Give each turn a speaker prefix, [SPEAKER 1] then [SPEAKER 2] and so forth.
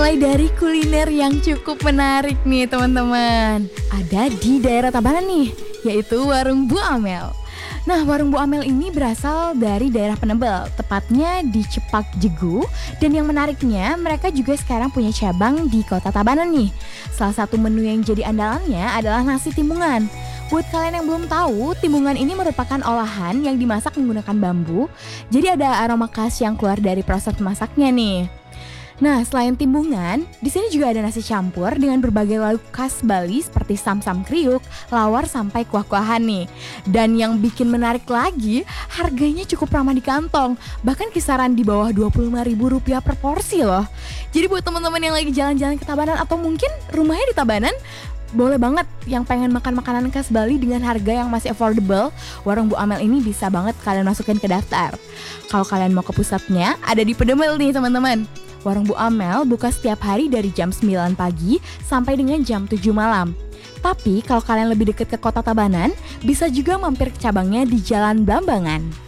[SPEAKER 1] mulai dari kuliner yang cukup menarik nih teman-teman. Ada di daerah Tabanan nih, yaitu warung Bu Amel. Nah, warung Bu Amel ini berasal dari daerah Penebel, tepatnya di Cepak Jegu. Dan yang menariknya, mereka juga sekarang punya cabang di kota Tabanan nih. Salah satu menu yang jadi andalannya adalah nasi timbungan. Buat kalian yang belum tahu, timbungan ini merupakan olahan yang dimasak menggunakan bambu. Jadi ada aroma khas yang keluar dari proses masaknya nih. Nah, selain timbungan, di sini juga ada nasi campur dengan berbagai lauk khas Bali seperti sam-sam kriuk, lawar sampai kuah-kuahan nih. Dan yang bikin menarik lagi, harganya cukup ramah di kantong, bahkan kisaran di bawah Rp25.000 per porsi loh. Jadi buat teman-teman yang lagi jalan-jalan ke Tabanan atau mungkin rumahnya di Tabanan, boleh banget yang pengen makan makanan khas Bali dengan harga yang masih affordable, warung Bu Amel ini bisa banget kalian masukin ke daftar. Kalau kalian mau ke pusatnya, ada di Penebel nih teman-teman. Warung Bu Amel buka setiap hari dari jam 9 pagi sampai dengan jam 7 malam. Tapi kalau kalian lebih dekat ke kota Tabanan, bisa juga mampir ke cabangnya di Jalan Blambangan.